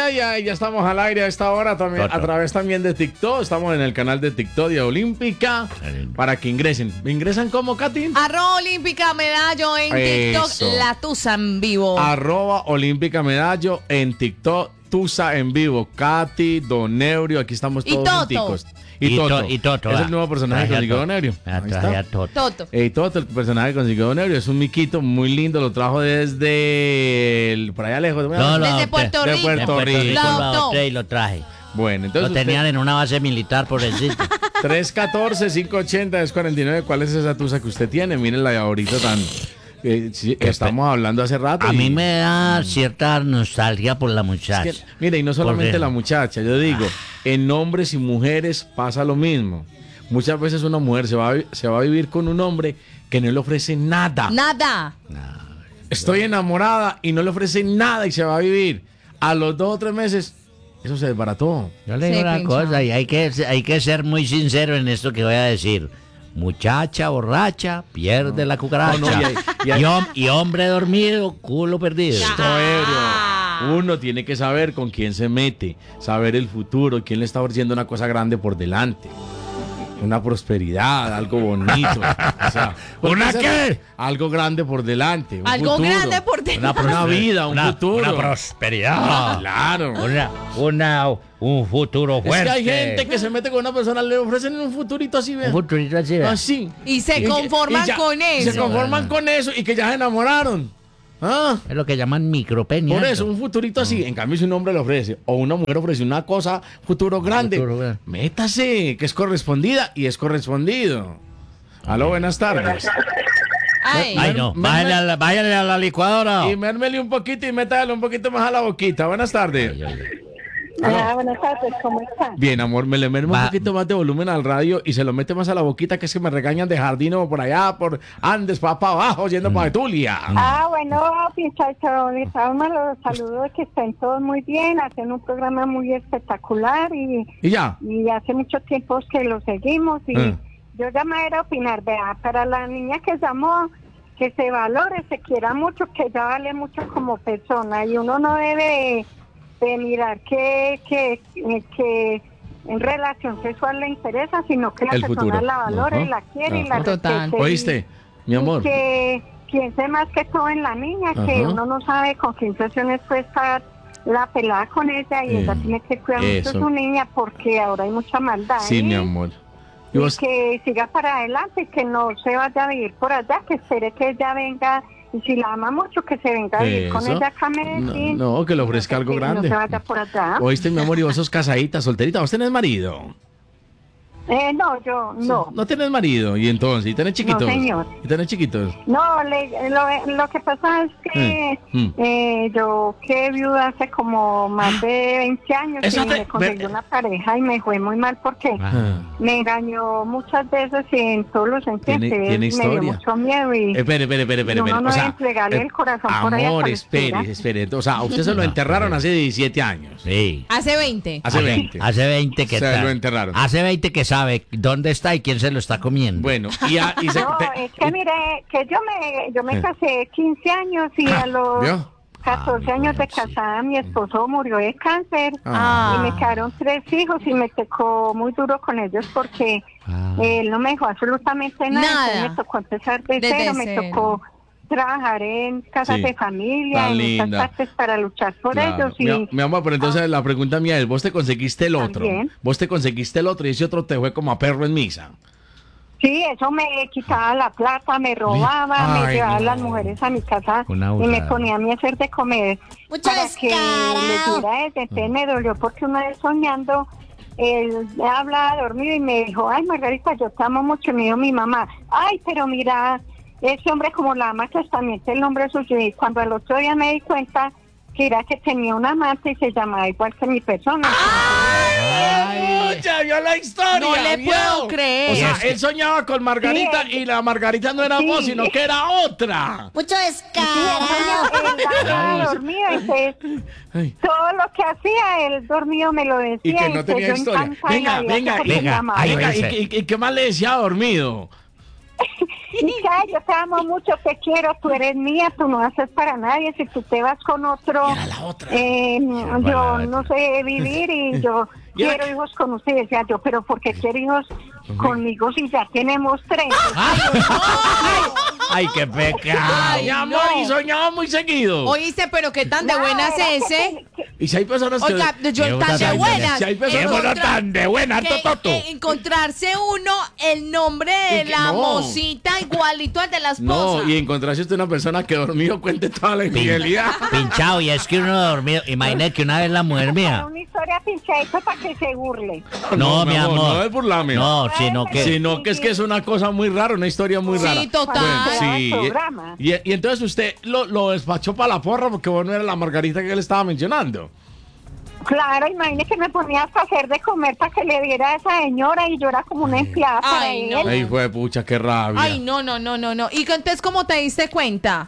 Ya estamos al aire a esta hora también, a través también de TikTok. Estamos en el canal de TikTok de Olímpica para que ingresen. ¿Ingresan cómo, Katy? @Olímpica Medallo en TikTok, La Tusa en vivo. @Olímpica Medallo en TikTok, Tusa en vivo. Katy, Don Eurio, aquí estamos todos junticos. Y Toto. Es el nuevo personaje que consiguió Don Eurio. Toto. Toto, el personaje que consiguió Don Eurio. Es un miquito muy lindo. Lo trajo desde por allá lejos. Desde Puerto Rico. De Puerto Rico. Lo adopté y lo traje. Bueno, entonces. Lo tenían en una base militar por el sitio. 314-580-1049. ¿Cuál es esa tusa que usted tiene? Mírenla ahorita tan. Sí, estamos hablando hace rato. A mí me da cierta nostalgia por la muchacha. Es que, mire, y no solamente la muchacha, yo digo, en hombres y mujeres pasa lo mismo. Muchas veces una mujer se va a vivir con un hombre que no le ofrece nada. Nada. Estoy enamorada y no le ofrece nada y se va a vivir. A los 2 o 3 meses, eso se desbarató. Yo le digo una cosa, y hay que ser muy sincero en esto que voy a decir. Muchacha borracha pierde la cucaracha. Y hombre dormido, culo perdido. Uno tiene que saber con quién se mete, saber el futuro, quién le está ofreciendo una cosa grande por delante. Una prosperidad, algo bonito. O sea, ¿una qué? Algo grande por delante. Algo futuro, grande por delante. Una vida, un futuro. Una prosperidad. Claro. Un futuro fuerte. Es que hay gente que se mete con una persona, le ofrecen un futurito así, ¿ves? Un futurito así, ¿ves? Así. Y se conforman con eso. Se conforman con eso y que ya se enamoraron. Es lo que llaman micropenia. Por eso, un futurito así. En cambio, si un hombre le ofrece, o una mujer ofrece una cosa, futuro grande, métase, que es correspondida y es correspondido. Aló, buenas tardes. Ay, no, váyale a la licuadora. Y mérmele un poquito y métale un poquito más a la boquita. Buenas tardes. Buenas tardes, ¿cómo están? Bien, amor, me le mermo un poquito más de volumen al radio y se lo mete más a la boquita, que es que me regañan de jardín o por allá, por Andes, para abajo, yendo para Betulia. Bueno, muchachos, les los saludos, que estén todos muy bien, hacen un programa muy espectacular y hace mucho tiempo que lo seguimos y yo llamé a opinar, vea, para la niña que llamó, que se valore, se quiera mucho, que ella vale mucho como persona y uno no debe de mirar que en relación sexual le interesa, sino que la persona la valore, la quiere y la respete. ¿Oíste, mi amor? Y que piense más que todo en la niña, que uno no sabe con qué intenciones puede estar la pelada con ella y ella tiene que cuidar mucho a su niña porque ahora hay mucha maldad. Sí, mi amor. Y que siga para adelante, que no se vaya a vivir por allá, que espere que ella venga. Y si la ama mucho, que se venga a vivir con ella acá a Medellín. No, que le ofrezca algo grande. No se vaya por allá. ¿Oíste, mi amor? Y vos sos casadita, solterita. ¿Vos tenés marido? No, yo no. ¿No tenés marido? ¿Y entonces? ¿Y tenés chiquitos? No, señor. ¿Y tenés chiquitos? No, lo que pasa es que yo quedé viuda hace como más de 20 años y me conseguí una pareja y me fue muy mal porque me engañó muchas veces y en todos los sentidos. ¿Tiene historia? Me dio mucho miedo y espere. uno no debe entregarle el corazón por ahí. Amor, espere. O sea, a usted se lo enterraron hace 17 años. Sí. Hace 20. Hace 20. Hace 20 que se lo enterraron. Hace 20 que sabe dónde está y quién se lo está comiendo. Bueno, no, es que mire, que yo me casé 15 años y a los 14 años de casada mi esposo murió de cáncer y me quedaron 3 hijos y me tocó muy duro con ellos porque él no me dejó absolutamente nada. Me tocó empezar de cero, me tocó trabajar en casas de familia, en muchas partes para luchar por ellos. Mi amor, pero entonces la pregunta mía es, ¿vos te conseguiste el otro? ¿También? ¿Vos te conseguiste el otro y ese otro te fue como a perro en misa? Sí, eso me quitaba la plata, me robaba, me llevaba las mujeres a mi casa y me ponía a mí a hacer de comer para que les diera ese. Entonces me dolió porque una vez soñando, él me hablaba dormido y me dijo, ay Margarita, yo te amo mucho, me dijo mi mamá, ay, pero mira, ese hombre como la ama que también es el nombre suyo, y cuando el otro día me di cuenta que era que tenía un amante y se llamaba igual que mi persona. ¡Ay! Ya vio la historia. No le puedo creer. O sea, él soñaba con Margarita y la Margarita no era vos, sino que era otra. Mucho descarado. Él dormido, entonces todo lo que hacía él dormido me lo decía. Y que no tenía historia. Venga. Venga. ¿Y qué más le decía dormido? Picha, yo te amo mucho, te quiero, tú eres mía, tú no haces para nadie. Si tú te vas con otro, yo no sé vivir y yo quiero hijos con ustedes. Decía yo, pero ¿por qué quiero hijos conmigo si ya tenemos 3? ¡Ay, qué pecado! Mi amor, y soñaba muy seguido. Oíste, pero qué tan de buenas ese. Y si hay personas que... Oiga, yo tan de buenas. Si hay personas tan de buenas, Toto. Encontrarse uno el nombre de la mocita igualito al de la esposa. No, y encontrarse usted una persona que dormido cuente toda la infidelidad. Pinchado, y es que uno dormido. Imagínate que una vez la mujer mía... Una historia pinchadita para que se burle. No, mi amor. No es burlarme. No, sino que es una cosa muy rara, una historia muy rara. Sí, total. Bueno, sí. Y entonces usted lo despachó para la porra porque vos no era la Margarita que él estaba mencionando. Claro, imagínese que me ponía hasta hacer de comer para que le diera a esa señora y yo era como una empleada para él. No. Ay, fue pucha, qué rabia. Ay, no. ¿Y entonces cómo te diste cuenta?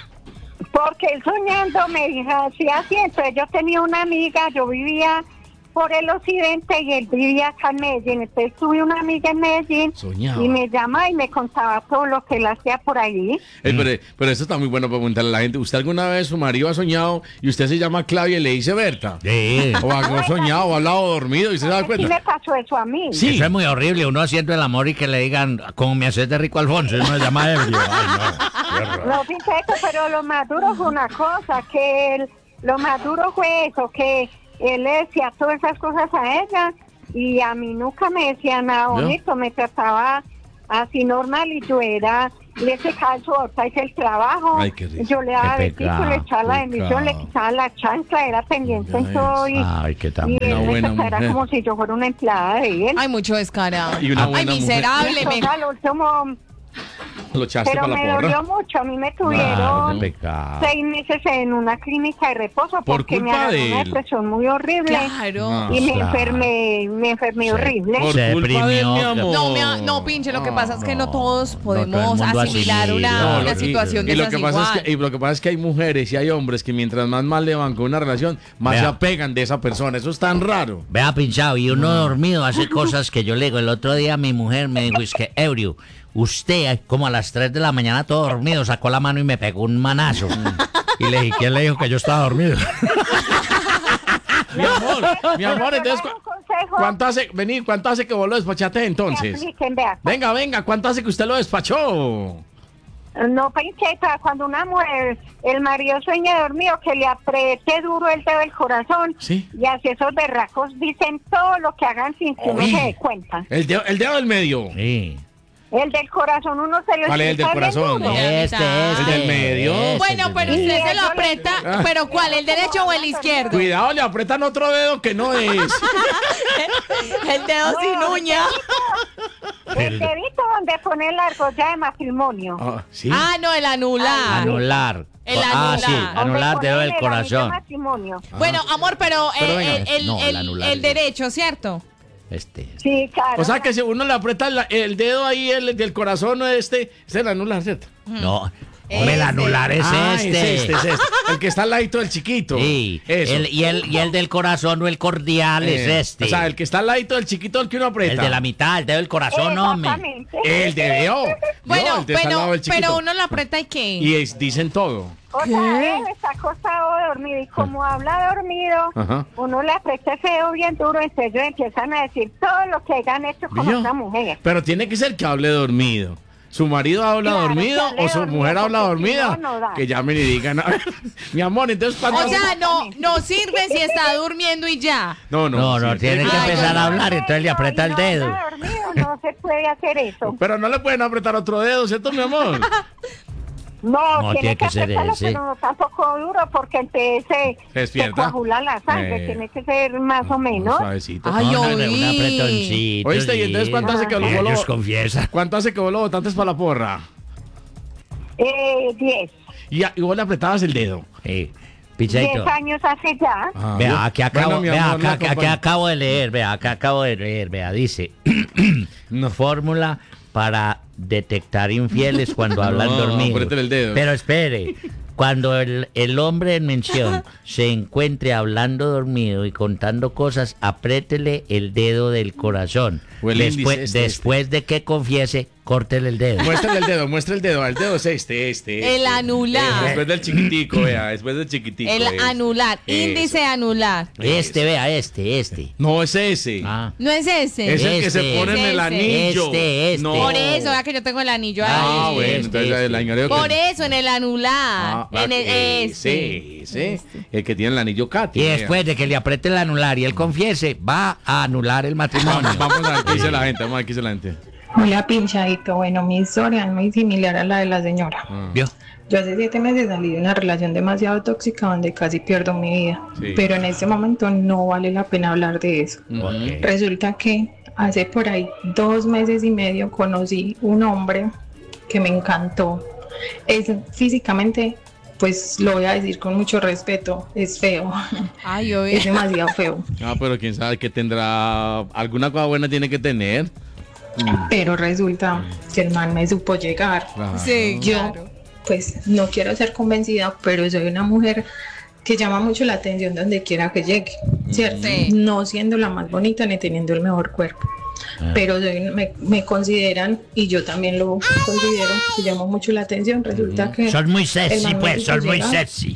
Porque él soñando me dijo así, entonces yo tenía una amiga, yo vivía por el occidente y él vivía acá en Medellín. Entonces tuve una amiga en Medellín y me llama y me contaba todo lo que él hacía por allí. Pero eso está muy bueno para preguntarle a la gente. ¿Usted alguna vez su marido ha soñado y usted se llama Claudia y le dice Berta? Sí. O ha soñado, o ha hablado dormido y se da cuenta. Sí me pasó eso a mí. Sí. Eso es muy horrible, uno haciendo el amor y que le digan, como me haces de Rico Alfonso, uno se llama ebrio. Ay, no. No, fíjate, pero lo más duro fue una cosa, lo más duro fue eso, que él le decía todas esas cosas a ella y a mí nunca me decía nada bonito, me trataba así normal y yo le secaba el sudor, hice el trabajo. Ay, qué rico. Yo le daba besitos, le echaba la bendición, le quitaba la chancla, era pendiente en todo y él me trataba como si yo fuera una empleada de él. Ay, mucho descarado. Ay, miserable. Al último... Lo echaste pero para la me porra. dolió mucho, a mí me tuvieron 6 meses en una clínica de reposo porque me agarró una depresión muy horrible. Claro. Y me enfermé horrible. Por culpa de mi amor. No, pinche, lo que pasa es que no todos podemos asimilar una situación de esas igual. Y lo que pasa es que hay mujeres y hay hombres que mientras más mal le van con una relación, más se apegan de esa persona. Eso es tan raro. Vea, pinchado, y uno dormido hace cosas que yo le digo. El otro día mi mujer me dijo, es que, Eurio, usted, como a las 3 de la mañana todo dormido, sacó la mano y me pegó un manazo. Y le dije, ¿quién le dijo que yo estaba dormido? Mi amor, entonces, ¿cuánto hace que vos lo despachaste entonces? Venga, ¿cuánto hace que usted lo despachó? No, pincheta, cuando una mujer, el marido sueña dormido, que le apriete duro el dedo del corazón, ¿sí? Y así esos berracos dicen todo lo que hagan sin que uno se dé cuenta. El dedo del medio. Sí. El del corazón uno se lo... ¿Cuál es el del corazón? El del medio. Bueno, pero usted se lo aprieta, pero ¿cuál? ¿El derecho o el izquierdo? Cuidado, le apretan otro dedo que no es. El dedo sin uña. El dedito donde pone el argolla de matrimonio. ¿Sí? No, el anular. Anular. El anular. Sí, anular dedo del corazón. Bueno, amor, pero venga, el derecho, ¿cierto? Sí, claro. O sea que si uno le aprieta el dedo ahí el del corazón, es el anular, ¿cierto? No. Hombre, el anular es es este. El que está al ladito del chiquito. Sí. Eso. Y el del corazón o el cordial es este. O sea, el que está al ladito del chiquito, el que uno aprieta. El de la mitad, el dedo del corazón, hombre. El dedo. Bueno, pero uno lo aprieta y ¿qué? Y dicen todo. O sea, él está acostado dormido y como habla dormido, uno le aprieta ese dedo bien duro, entonces ellos empiezan a decir todo lo que hayan hecho con otra mujer. Pero tiene que ser que hable dormido. ¿Su marido habla dormido o su mujer habla dormida? Que llamen y digan, a ver, mi amor, entonces... O sea, no sirve si está durmiendo y ya. No, tiene que empezar a hablar, entonces le aprieta el dedo. No se puede hacer eso. Pero no le pueden apretar otro dedo, ¿cierto, mi amor? No, tiene que ser ese. Pero no tampoco duro porque entonces se coagula la sangre. Tiene que ser más o menos. Suavecito. Ay, un apretoncito. ¿Oíste? ¿Y entonces cuánto hace que Ellos confiesan. ¿Cuánto hace que vos lo botaste para la porra? 10. ¿Y vos le apretabas el dedo? Pichadito. 10 años hace ya. Vea, aquí acabo de leer, vea, dice, fórmula para detectar infieles cuando hablan dormidos. El dedo. Pero espere, cuando el hombre en mención se encuentre hablando dormido y contando cosas, apriétele el dedo del corazón. Después de que confiese córtele el dedo. Muestra el dedo. El dedo es este. El anular. Después del chiquitico, vea, después del chiquitico. El anular, índice anular. Vea, este. No, es ese. No es ese. Es el que se pone en el anillo. No. Por eso, vea que yo tengo el anillo ahí. Bueno, entonces el anillo. Por eso, en el anular. Ese. El que tiene el anillo Katy. Y después de que le apriete el anular y él confiese, va a anular el matrimonio. Vamos a ver qué dice la gente, Hola, pinchadito. Bueno, mi historia es muy similar a la de la señora. ¿Vio? Yo hace 7 meses salí de una relación demasiado tóxica donde casi pierdo mi vida. Sí. Pero en este momento no vale la pena hablar de eso. Okay. Resulta que hace por ahí 2 meses y medio conocí un hombre que me encantó. Es físicamente, pues lo voy a decir con mucho respeto, es feo. Ay, Es demasiado feo. Pero quién sabe que tendrá. Alguna cosa buena tiene que tener. Pero resulta que el man me supo llegar. Sí, Yo, claro. pues no quiero ser convencida, pero soy una mujer que llama mucho la atención donde quiera que llegue, ¿cierto? Sí. No siendo la más bonita ni teniendo el mejor cuerpo. Pero me consideran, y yo también lo considero, que llamo mucho la atención. Resulta que Son muy el sexy, man me pues, supo son muy llegar. sexy.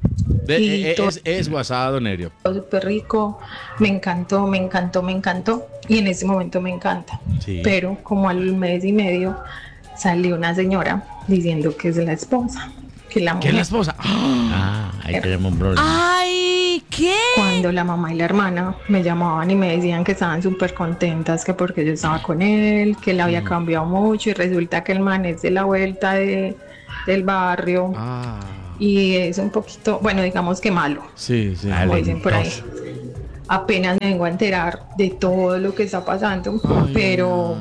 Es WhatsApp, don Nerio. Súper rico, me encantó y en ese momento me encanta. Sí. Pero como al mes y medio salió una señora diciendo que es la esposa, que la ¿Qué es mujer. la esposa? Ahí tenemos un problema. Ay, ¿qué? Cuando la mamá y la hermana me llamaban y me decían que estaban súper contentas, que porque yo estaba con él, que él había cambiado mucho, y resulta que el man es de la vuelta del barrio y es un poquito, bueno, digamos que malo, Sí. como dicen por ahí. Apenas me vengo a enterar de todo lo que está pasando, pero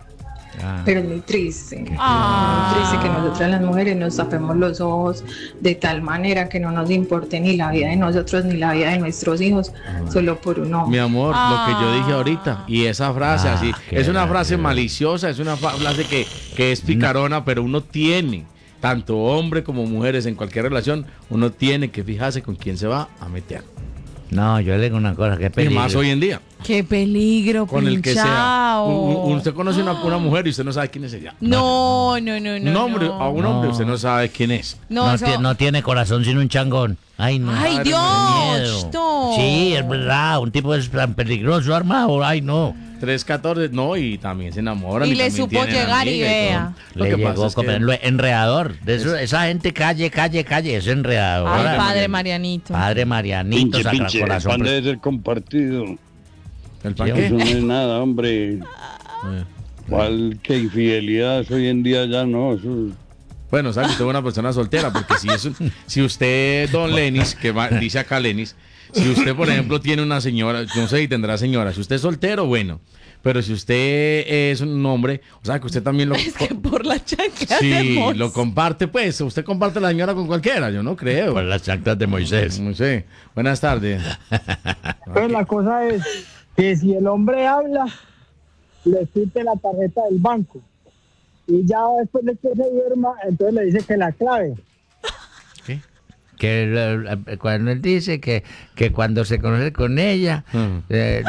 es muy triste. Muy triste que nosotras las mujeres nos tapemos los ojos de tal manera que no nos importe ni la vida de nosotros ni la vida de nuestros hijos solo por un hombre. Mi amor, lo que yo dije ahorita, y esa frase así, es una frase maliciosa, es una frase que es picarona, pero uno tiene, tanto hombre como mujeres en cualquier relación, uno tiene que fijarse con quién se va a meter. No, yo le digo una cosa, qué Y peligro. más hoy en día, Qué peligro, con el que sea. pinchao. Usted conoce una mujer y usted no sabe quién es ella. No. Un hombre, a un hombre usted no sabe quién es. No, eso- no tiene corazón sino un changón. Ay, no. Ay, Madre, Dios, qué miedo. Chito. Sí, es verdad, un tipo es tan peligroso armado. Ay, no. 3-14, no, y también se enamoran. Y le también supo tienen llegar y amiga vea. todo. Lo Le que llegó pasa es como que enredador. De eso, esa gente calle, es enredador. Ay, padre Marianito. Padre Marianito, Pinche, el Sacracorazón. pan debe ser compartido. ¿El Sí, pan Eso qué? no es nada, hombre. ¿Cuál que infidelidad? Hoy en día ya no. Eso... Bueno, sabe, usted es una persona soltera, porque si usted, don Lenis, dice acá Lenis, si usted, por ejemplo, tiene una señora, no sé si tendrá señora, si usted es soltero, bueno, pero si usted es un hombre, o sea, que usted también lo... Es que por la chancla Sí, de Moisés. lo comparte, pues, usted comparte a la señora con cualquiera, yo no creo. Por las chanclas de Moisés. No sé. Buenas tardes. Pues la cosa es que si el hombre habla, le quite la tarjeta del banco. Y ya después de que se duerma, entonces le dice que la clave. Que cuando él dice que cuando se conoce con ella, le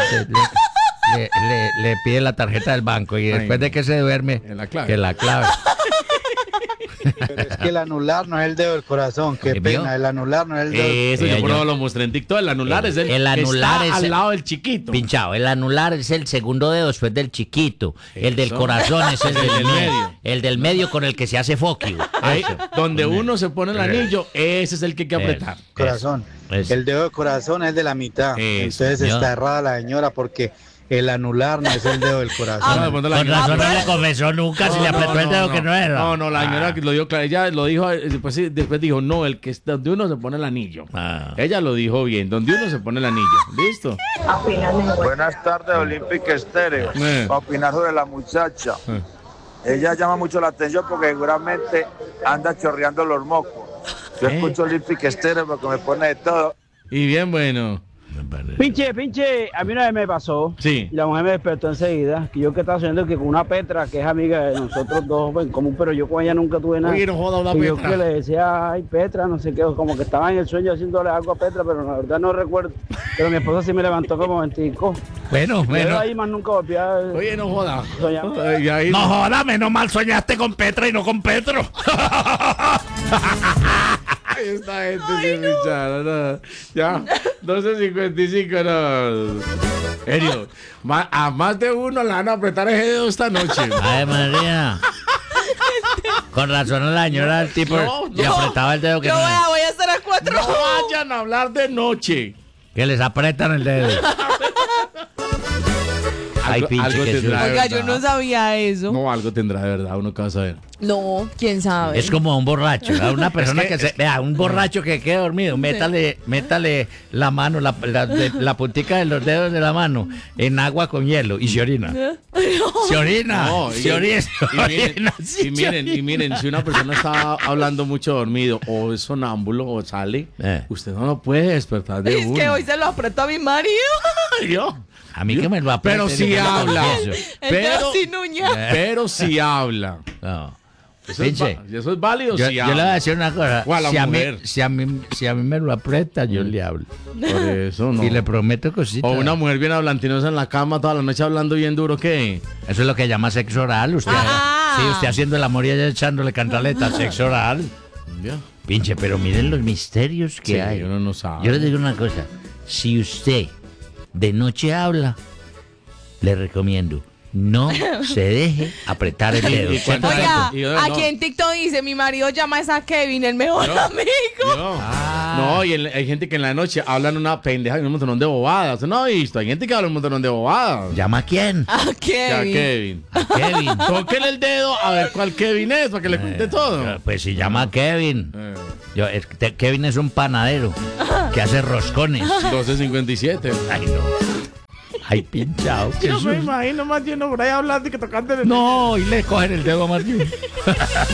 pide la tarjeta del banco y después de que se duerme, que la clave. Pero es que el anular no es el dedo del corazón, qué ¿Vio? pena, el anular no es el dedo del Eso yo yo- por eso lo mostré en TikTok. El anular es el que anular está es al lado del chiquito. Pinchado, el anular es el segundo dedo después del chiquito. El del Eso. corazón es el El del del medio. medio. El del medio con el que se hace foquio. Ahí, donde uno se pone el anillo, ese es el que hay que apretar. corazón. Eso. El dedo del corazón es de la mitad. Eso. Entonces Yo- está errada la señora porque el anular no es el dedo del No, corazón. de pronto la Con señora- razón no le confesó nunca si le apretó el dedo que no era. No, la señora que lo dijo claro, ella lo dijo, después dijo, no, el que está donde uno se pone el anillo. Ah. Ella lo dijo bien, donde uno se pone el anillo. ¿Listo? Apenas me encuentro. Buenas tardes, Olympic Estéreo. Para opinar sobre la muchacha. Ella llama mucho la atención porque seguramente anda chorreando los mocos. Yo escucho Olympic Estéreo porque me pone de todo. Y bien, bueno. Pinche, a mí una vez me pasó. Sí. Y la mujer me despertó enseguida. Que yo que estaba haciendo que con una Petra, que es amiga de nosotros dos en común, pero yo con ella nunca tuve nada. Oye, no joda una y yo Petra. que le decía, ay Petra, no sé qué, como que estaba en el sueño haciéndole algo a Petra, pero la verdad no recuerdo. Pero mi esposa sí me levantó como 25. Bueno. Ahí más nunca volví a... Oye, no joda. No joda, menos mal soñaste con Petra y no con Petro. Esta gente se escucharon, no. Ya, 12:55, no. Serio, a más de uno le van a apretar ese dedo esta noche. Ay, María. Con razón a la señora el tipo le apretaba el dedo que yo voy a estar a 4. No vayan a hablar de noche. Que les apretan el dedo. Ay, pinche que oiga, yo no sabía eso. No, algo tendrá de verdad, uno que va a saber. No, quién sabe. Es como un borracho, ¿verdad? Una persona un borracho que quede dormido, métale la mano, la puntica de los dedos de la mano en agua con hielo y se orina. Se orina. No, y miren, si una persona está hablando mucho dormido o es sonámbulo o sale, usted no lo puede despertar de uno. Es que hoy se lo apretó a mi marido. ¿Yo? A mí que me lo apriete. Pero si habla. Pero si habla. No. Eso es válido. Yo le voy a decir una cosa. O a la mujer. Si a mí me lo aprieta, yo le hablo. Por eso no. Y le prometo cositas. O una mujer bien hablantinosa en la cama toda la noche hablando bien duro, ¿qué? Eso es lo que llama sexo oral. Usted haciendo el amor y ella echándole cantaleta. Sexo oral. Ya. Pinche, pero miren los misterios que hay. Uno no sabe. Yo le digo una cosa. Si usted de noche habla, le recomiendo no se deje apretar el dedo. Oiga, aquí en TikTok dice, mi marido llama a Kevin, el mejor amigo. No, y hay gente que en la noche hablan una pendeja y un montón de bobadas. No he visto, hay gente que habla un montón de bobadas. ¿Llama a quién? A Kevin. A Kevin. Tóquele el dedo a ver cuál Kevin es, para que le cuente todo. Pues si llama a Kevin. Kevin es un panadero que hace roscones. 12:57. Ay, no. Ay, pinchado. Yo me imagino más lleno por ahí hablando y que tocando. No, y le cogen el dedo a Martín.